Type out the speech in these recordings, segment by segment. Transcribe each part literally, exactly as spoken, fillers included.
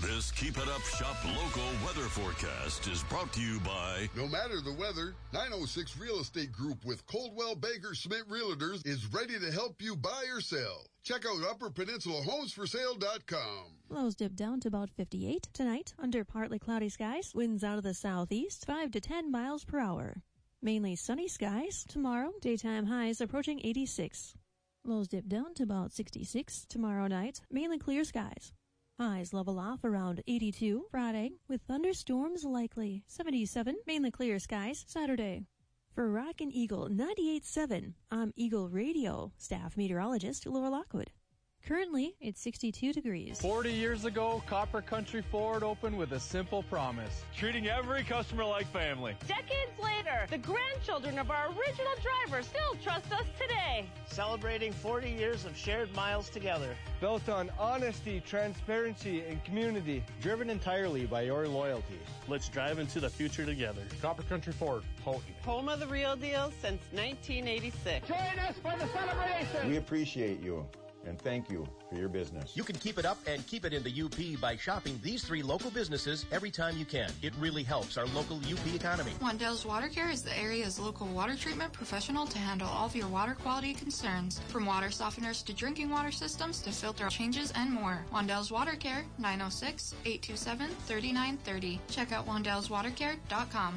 This Keep It Up Shop Local weather forecast is brought to you by... No matter the weather, nine oh six Real Estate Group with Coldwell Banker Smith Realtors is ready to help you buy or sell. Check out upper peninsula homes for sale dot com. Lows dip down to about fifty-eight tonight under partly cloudy skies. Winds out of the southeast, five to ten miles per hour. Mainly sunny skies tomorrow. Daytime highs approaching eighty-six. Lows dip down to about sixty-six tomorrow night. Mainly clear skies. Highs level off around eighty-two Friday, with thunderstorms likely. seventy-seven, mainly clear skies Saturday. For Rockin' Eagle ninety-eight point seven, I'm Eagle Radio staff meteorologist Laura Lockwood. Currently, it's sixty-two degrees. forty years ago, Copper Country Ford opened with a simple promise: treating every customer like family. Decades later, the grandchildren of our original driver still trust us today. Celebrating forty years of shared miles together. Built on honesty, transparency, and community. Driven entirely by your loyalty. Let's drive into the future together. Copper Country Ford, Houghton. Home of the real deal since nineteen eighty-six. Join us for the celebration. We appreciate you. And thank you for your business. You can keep it up and keep it in the U P by shopping these three local businesses every time you can. It really helps our local U P economy. Wandell's Water Care is the area's local water treatment professional to handle all of your water quality concerns. From water softeners to drinking water systems to filter changes and more. Wandell's Water Care, nine oh six, eight two seven, three nine three oh. Check out wandells water care dot com.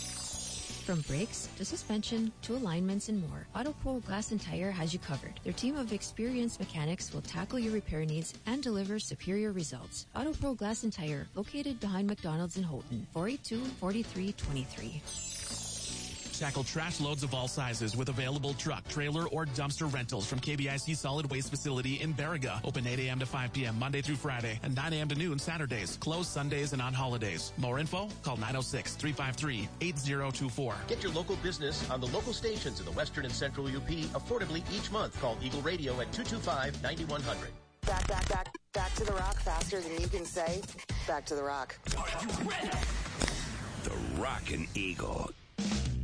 From brakes to suspension to alignments and more, AutoPro Glass and Tire has you covered. Their team of experienced mechanics will tackle your repair needs and deliver superior results. AutoPro Glass and Tire, located behind McDonald's in Houghton, four eight two, four three two three. Tackle trash loads of all sizes with available truck, trailer, or dumpster rentals from K B I C Solid Waste Facility in Baraga. Open eight a.m. to five p.m. Monday through Friday and nine a.m. to noon Saturdays. Closed Sundays and on holidays. More info? Call nine oh six, three five three, eight oh two four. Get your local business on the local stations in the western and central U P affordably each month. Call Eagle Radio at two two five, nine one zero zero. Back, back, back, back to the rock faster than you can say. Back to the rock. Are you ready? The Rockin' Eagle